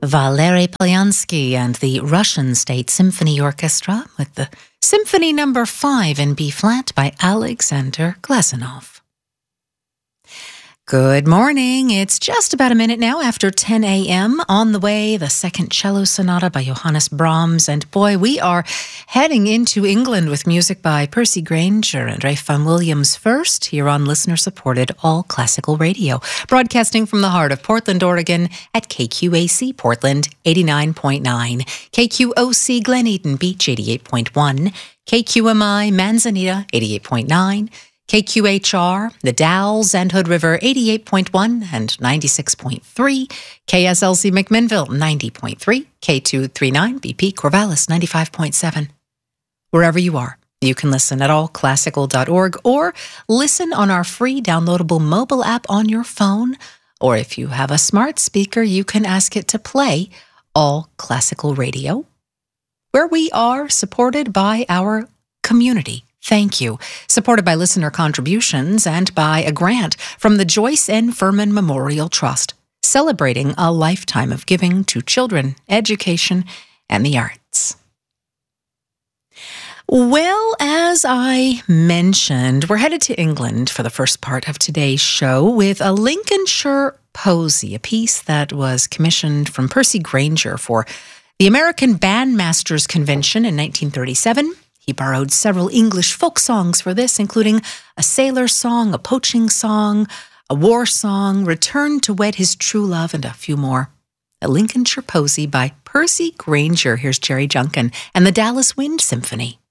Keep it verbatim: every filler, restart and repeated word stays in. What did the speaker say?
Valery Polyansky and the Russian State Symphony Orchestra with the Symphony Number five in B-flat by Alexander Glazunov. Good morning. It's just about a minute now after ten a.m. On the way, the Second Cello Sonata by Johannes Brahms. And boy, we are heading into England with music by Percy Grainger and Ralph Vaughan Williams first here on listener-supported All Classical Radio, broadcasting from the heart of Portland, Oregon at K Q A C Portland eighty-nine point nine, K Q O C Glen Eden Beach eighty-eight point one, K Q M I Manzanita eighty-eight point nine, K Q H R, The Dalles and Hood River, eighty-eight point one and ninety-six point three, K S L C McMinnville, ninety point three, K two thirty-nine, B P Corvallis, ninety-five point seven. Wherever you are, you can listen at all classical dot org or listen on our free downloadable mobile app on your phone. Or if you have a smart speaker, you can ask it to play All Classical Radio, where we are supported by our community. Thank you. Supported by listener contributions and by a grant from the Joyce N. Furman Memorial Trust, celebrating a lifetime of giving to children, education, and the arts. Well, as I mentioned, we're headed to England for the first part of today's show with a Lincolnshire Posy, a piece that was commissioned from Percy Grainger for the American Bandmasters Convention in nineteen thirty-seven. He borrowed several English folk songs for this, including a sailor song, a poaching song, a war song, Return to Wed His True Love, and a few more. A Lincolnshire Posy by Percy Grainger. Here's Jerry Junkin and the Dallas Wind Symphony.